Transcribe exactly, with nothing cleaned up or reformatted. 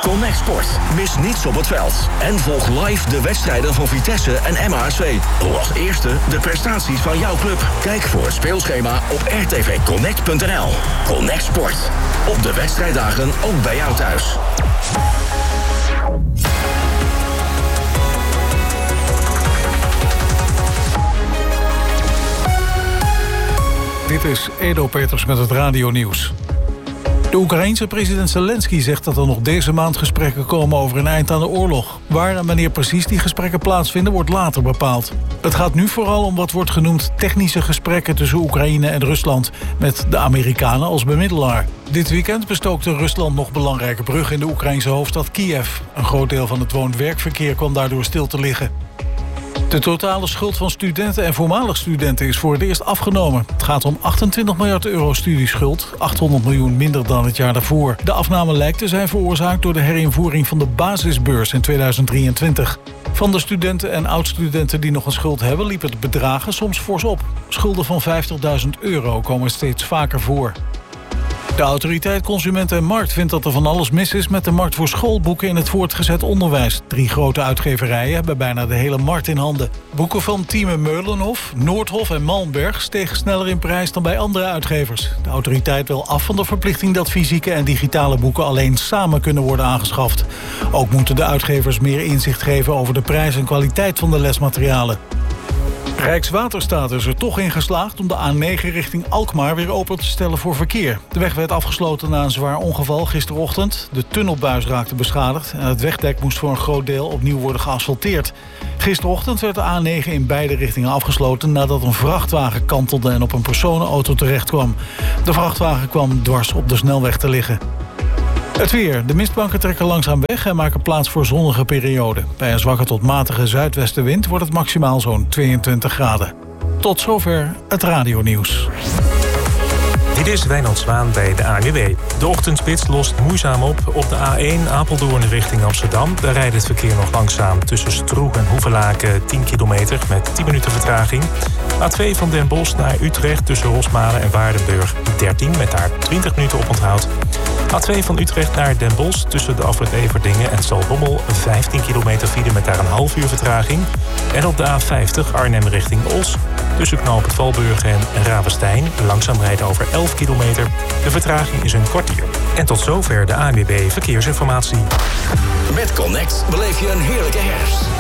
Connect Sport. Mis niets op het veld. En volg live de wedstrijden van Vitesse en M H S V. Hoor als eerste de prestaties van jouw club. Kijk voor het speelschema op r t v connect punt n l. Connect Sport. Op de wedstrijddagen ook bij jou thuis. Dit is Edo Peters met het radionieuws. De Oekraïense president Zelensky zegt dat er nog deze maand gesprekken komen over een eind aan de oorlog. Waar en wanneer precies die gesprekken plaatsvinden wordt later bepaald. Het gaat nu vooral om wat wordt genoemd technische gesprekken tussen Oekraïne en Rusland, met de Amerikanen als bemiddelaar. Dit weekend bestookte Rusland nog belangrijke bruggen in de Oekraïnse hoofdstad Kiev. Een groot deel van het woon-werkverkeer kwam daardoor stil te liggen. De totale schuld van studenten en voormalig studenten is voor het eerst afgenomen. Het gaat om achtentwintig miljard euro studieschuld, achthonderd miljoen minder dan het jaar daarvoor. De afname lijkt te zijn veroorzaakt door de herinvoering van de basisbeurs in tweeduizend drieëntwintig. Van de studenten en oud-studenten die nog een schuld hebben, liepen de bedragen soms fors op. Schulden van vijftigduizend euro komen steeds vaker voor. De autoriteit Consument en Markt vindt dat er van alles mis is met de markt voor schoolboeken in het voortgezet onderwijs. Drie grote uitgeverijen hebben bijna de hele markt in handen. Boeken van Thieme Meulenhof, Noordhof en Malmberg stegen sneller in prijs dan bij andere uitgevers. De autoriteit wil af van de verplichting dat fysieke en digitale boeken alleen samen kunnen worden aangeschaft. Ook moeten de uitgevers meer inzicht geven over de prijs en kwaliteit van de lesmaterialen. Rijkswaterstaat is er toch in geslaagd om de A negen richting Alkmaar weer open te stellen voor verkeer. De weg werd afgesloten na een zwaar ongeval gisterochtend. De tunnelbuis raakte beschadigd en het wegdek moest voor een groot deel opnieuw worden geasfalteerd. Gisterochtend werd de A negen in beide richtingen afgesloten nadat een vrachtwagen kantelde en op een personenauto terecht kwam. De vrachtwagen kwam dwars op de snelweg te liggen. Het weer. De mistbanken trekken langzaam weg en maken plaats voor zonnige perioden. Bij een zwakke tot matige zuidwestenwind wordt het maximaal zo'n tweeëntwintig graden. Tot zover het radionieuws. Dit is Wijnand Zwaan bij de A N W B. De ochtendspits lost moeizaam op. Op de A één Apeldoorn richting Amsterdam. Daar rijdt het verkeer nog langzaam tussen Stroe en Hoevelaken tien kilometer met tien minuten vertraging. A twee van Den Bosch naar Utrecht tussen Rosmalen en Waardenburg dertien met daar twintig minuten op onthoud. A twee van Utrecht naar Den Bosch tussen de afrit Everdingen en Zaltbommel vijftien kilometer file met daar een half uur vertraging. En op de A vijftig Arnhem richting Os tussen knooppunt Valburg en Ravenstein langzaam rijden over elf kilometer. De vertraging is een kwartier. En tot zover de A N W B Verkeersinformatie. Met Connect beleef je een heerlijke herfst.